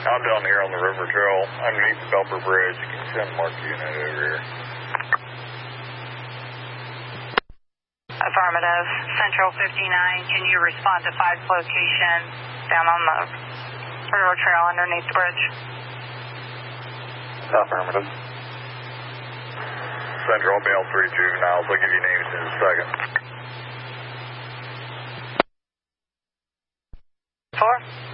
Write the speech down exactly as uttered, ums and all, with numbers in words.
I'm down here on the river trail underneath the Belper Bridge. You can send Mark Unit over here. Affirmative. Central fifty-nine, can you respond to five locations down on the river trail underneath the bridge? Affirmative. Central, I'll be on three juveniles. I'll give you names in a second. Four.